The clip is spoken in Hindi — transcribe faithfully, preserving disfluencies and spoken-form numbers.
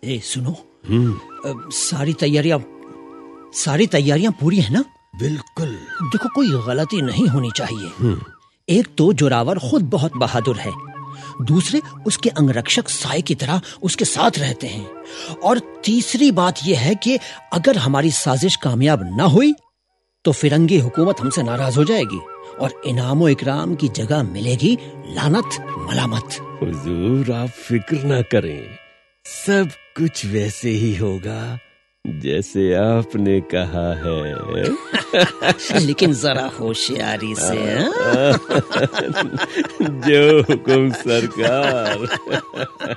ए सुनो, हम्म अ, सारी तैयारियां सारी तैयारियां पूरी है ना? बिल्कुल। देखो, कोई गलती नहीं होनी चाहिए। हम्म एक तो जोरावर खुद बहुत बहादुर है, दूसरे उसके अंगरक्षक साय की तरह उसके साथ रहते हैं, और तीसरी बात यह है कि अगर हमारी साजिश कामयाब ना हुई तो फिरंगी हुकूमत हमसे नाराज हो जाएगी और इनामो इकराम की जगह मिलेगी लानत मलामत। हुजूर, आप फिक्र ना करें, सब कुछ वैसे ही होगा जैसे आपने कहा है। लेकिन जरा होशियारी से। जो हुकुम सरकार।